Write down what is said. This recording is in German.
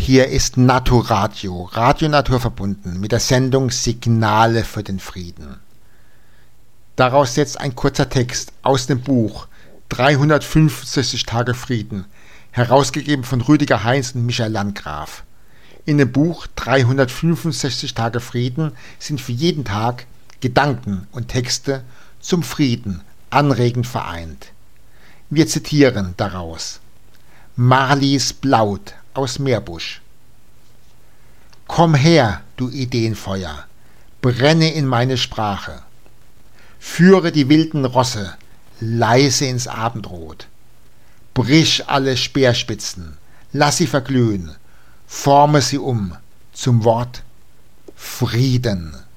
hier ist Naturadio, Radio Naturverbunden mit der Sendung Signale für den Frieden. Daraus jetzt ein kurzer Text aus dem Buch 365 Tage Frieden, herausgegeben von Rüdiger Heinz und Michael Landgraf. In dem Buch 365 Tage Frieden sind für jeden Tag Gedanken und Texte zum Frieden anregend vereint. Wir zitieren daraus Marlies Blaut aus Meerbusch. Komm her, du Ideenfeuer, brenne in meine Sprache. Führe die wilden Rosse leise ins Abendrot. Brich alle Speerspitzen, lass sie verglühen, forme sie um zum Wort Frieden.